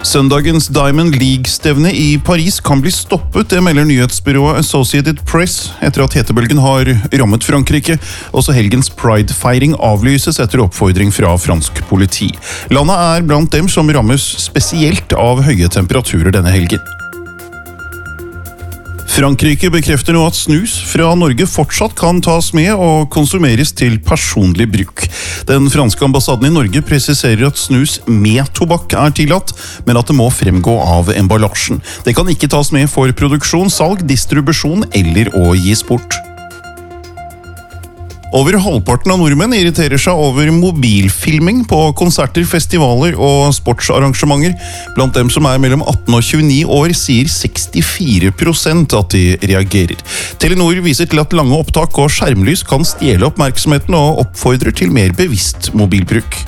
Søndagens Diamond League-stevne i Paris kan bli stoppet, det melder nyhetsbyrået Associated Press etter at hetebølgen har rammet Frankrike. Også helgens Pride-feiring avlyses etter oppfordring fra fransk politi. Landet er blant dem som rammes spesielt av høye temperaturer denne helgen. Frankrike bekrefter nå at snus fra Norge fortsatt kan tas med og konsumeres til personlig bruk. Den franske ambassaden i Norge presiserer at snus med tobakk er tillatt, men at det må fremgå av emballasjen. Det kan ikke tas med for produksjon, salg, distribusjon eller å gis bort. Over halvparten av nordmenn irriterer seg over mobilfilming på konserter, festivaler og sportsarrangementer. Blant dem som er mellom 18 og 29 år sier 64% at de reagerer. Telenor viser til at lange opptak og skjermlys kan stjele oppmerksomheten og oppfordrer til mer bevisst mobilbruk.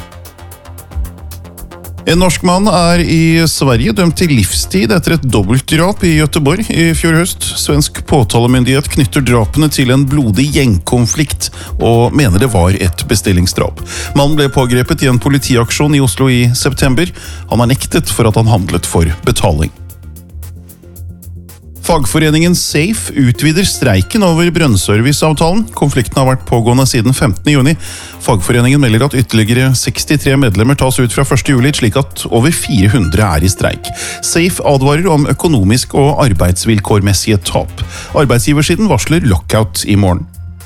En norsk mann er i Sverige dømt til livstid etter et dobbeltdrap i Göteborg i fjor høst. Svensk påtalemyndighet knytter drapene til en blodig gjengkonflikt og mener det var et bestillingsdrap. Mannen ble pågrepet i en politiaksjon i Oslo i september. Han har nektet for at han handlet for betaling. Fagforeningen SAFE utvider streiken over brønnserviceavtalen. Konflikten har vært pågående siden 15. juni. Fagforeningen melder at ytterligere 63 medlemmer tas ut fra 1. juli, slik at over 400 er i streik. SAFE advarer om økonomisk og arbeidsvilkårmessige tap. Arbeidsgiversiden varsler lockout i morgen.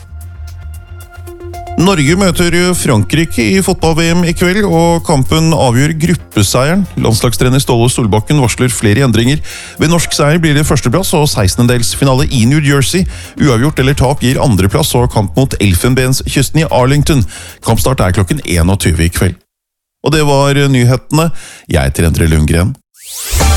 Norge møter Frankrike i fotball-VM i kveld, og kampen avgjør gruppeseieren. Landslagstrener Ståle Solbakken varsler flere endringer. Ved norsk seier blir det førsteplass og 16-delsfinale i New Jersey. Uavgjort eller tap gir andreplass og kamp mot Elfenbenskysten i Arlington. Kampstart er klokken 21 i kveld. Og det var nyhetene. Jeg heter Endre Lundgren.